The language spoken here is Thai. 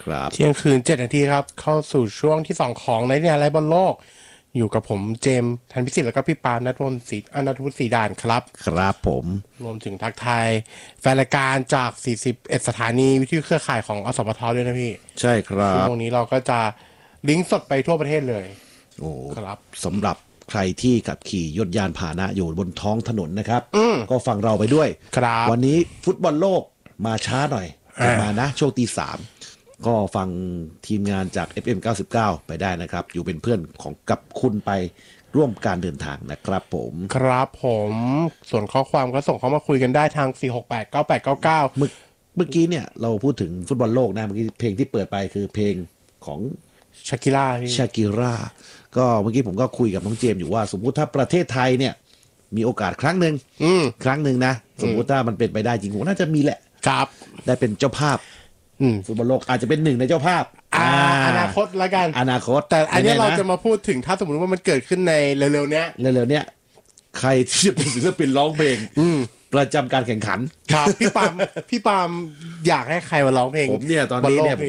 ครับเที่ยงคืน7 นาทีครับเข้าสู่ช่วงที่2ของในเนี่ยไรบอลโลกอยู่กับผมเจมส์ธันพิสิทธิ์แล้วก็พี่ปาล์มณัฐวุฒิศรีด่านครับครับผมรวมถึงทักทายแฟนรายการจาก41สถานีวิทยุเครือข่ายของอสมทด้วยนะพี่ใช่ครับชั่วโมงนี้เราก็จะลิงก์สดไปทั่วประเทศเลยโอ้ครับสำหรับใครที่ขับขี่ยนต์ยานพาหนะอยู่บนท้องถนนนะครับก็ฟังเราไปด้วยครับวันนี้ฟุตบอลโลกมาช้าหน่อยจะมานะช่วงตี 3ก็ฟังทีมงานจาก FM 99 ไปได้นะครับอยู่เป็นเพื่อนของกับคุณไปร่วมการเดินทางนะครับผมครับผมส่วนข้อความก็ส่งเข้ามาคุยกันได้ทาง4689899 เมื่อกี้เนี่ยเราพูดถึงฟุตบอลโลกนะเมื่อกี้เพลงที่เปิดไปคือเพลงของชากิล่าพี่ชากิราก็เมื่อกี้ผมก็คุยกับน้องเจมส์อยู่ว่าสมมุติถ้าประเทศไทยเนี่ยมีโอกาสครั้งหนึ่งนะสมมุติถ้ามันเป็นไปได้จริงผมน่าจะมีแหละครับได้เป็นเจ้าภาพฟุตบอลโลกอาจจะเป็นหนึ่งในเจ้าภาพอนาคตละกันอนาคตแต่อันนี้เราจะมาพูดถึงถ้าสมมติว่ามันเกิดขึ้นในเร็วๆเนี้ยใครที่จะเป็นศิลปินร้องเพลงประจำการแข่งขันครับพี่ปามอยากให้ใครมาร้องเพลงผมเนี่ยตอนนี้เนี่ย